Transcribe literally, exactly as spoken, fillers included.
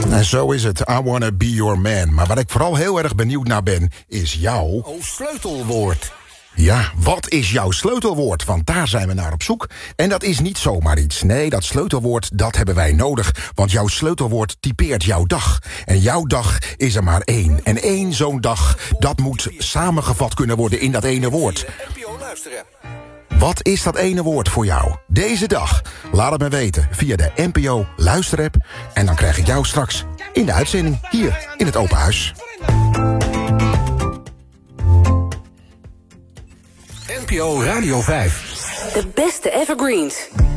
En zo is het. I wanna be your man. Maar waar ik vooral heel erg benieuwd naar ben, is jouw... Oh, sleutelwoord. Ja, wat is jouw sleutelwoord? Want daar zijn we naar op zoek. En dat is niet zomaar iets. Nee, dat sleutelwoord, dat hebben wij nodig. Want jouw sleutelwoord typeert jouw dag. En jouw dag is er maar één. En één zo'n dag, dat moet samengevat kunnen worden in dat ene woord. N P O Luisterapp. Wat is dat ene woord voor jou? Deze dag. Laat het me weten via de N P O Luisterapp. En dan krijg ik jou straks in de uitzending hier in het Open Huis. N P O Radio vijf. De beste evergreens.